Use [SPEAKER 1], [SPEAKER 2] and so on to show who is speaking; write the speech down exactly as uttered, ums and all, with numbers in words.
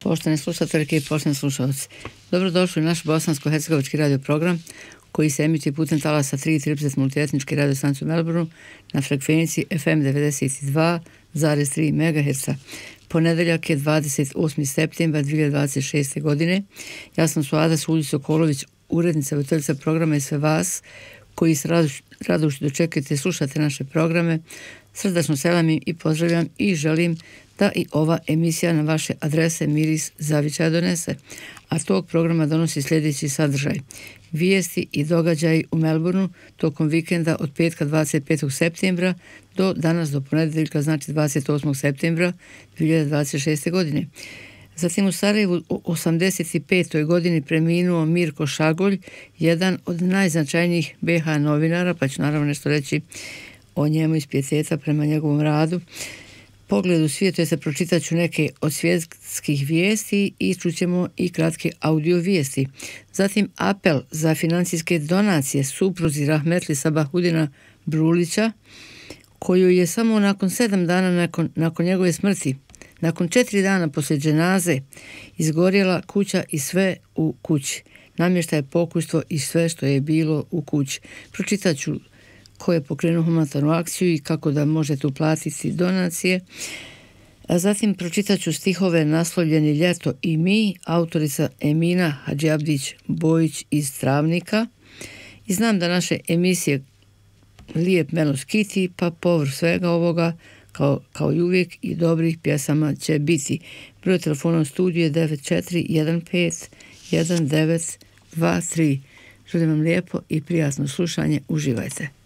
[SPEAKER 1] Poštovane slušateljke i poštovani slušalci, dobrodošli u naš bosansko-hercegovački radio program koji se emituje putem talasa tri trideset multietnički radio stanicu u Melbourneu na frekvenciji F M devedeset dva zarez tri megaherca. Ponedeljak je dvadeset osmi septembar dvije hiljade dvadeset šeste. godine. Ja sam Suada Suljić-Sokolović, urednica i voditeljica programa i sve vas koji s radošću dočekujete i slušate naše programe. Srdačno selamim i pozdravljam i želim da i ova emisija na vaše adrese miris zavičaja donese. A tog programa donosi sljedeći sadržaj. Vijesti i događaji u Melbourneu tokom vikenda od petka dvadeset petog septembra do danas do ponedjeljka, znači dvadeset osmog septembra dvije hiljade dvadeset šeste. godine. Zatim u Sarajevu u osamdeset petoj. godini preminuo Mirko Šagolj, jedan od najznačajnijih B H novinara, pa ću naravno nešto reći o njemu iz pijeteta prema njegovom radu. Pogled u svijetu je se pročitat ću neke od svjetskih vijesti i čućemo i kratke audio vijesti. Zatim apel za financijske donacije supruzi Rahmetli Sabahudina Brulića, koju je samo nakon sedam dana nakon, nakon njegove smrti, nakon četiri dana poslije dženaze, izgorjela kuća i sve u kući. Namještaj, pokućstvo i sve što je bilo u kući. Pročitat ću ko je pokrenuo humanitarnu akciju i kako da možete uplatiti donacije. A zatim pročitat ću stihove naslovljeni Ljeto i mi, autorica Emina Hadžiabdić Bojić iz Travnika. I znam da naše emisije lijep melos kiti, pa povrh svega ovoga, kao, kao i uvijek, i dobrih pjesama će biti. Broj telefona u studiju je devet četiri jedan pet jedan devet dva tri. Želim vam lijepo i prijatno slušanje. Uživajte.